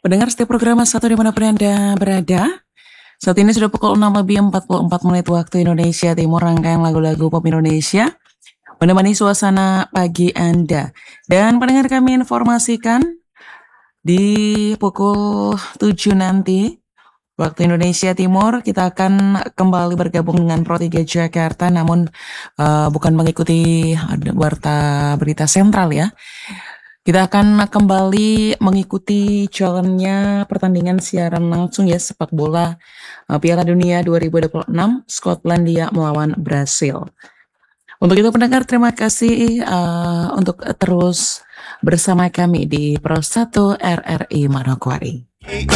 Pendengar setiap program satu dimanapun Anda berada, saat ini sudah pukul 6 lebih 44 menit waktu Indonesia Timur, rangkaian lagu-lagu pop Indonesia menemani suasana pagi Anda. Dan pendengar kami informasikan di pukul 7 nanti waktu Indonesia Timur kita akan kembali bergabung dengan Pro 3 Jakarta, namun bukan mengikuti warta berita sentral ya. Kita akan kembali mengikuti jalannya pertandingan siaran langsung ya sepak bola Piala Dunia 2026 Skotlandia melawan Brasil. Untuk itu pendengar terima kasih untuk terus bersama kami di Pro 1 RRI Manokwari.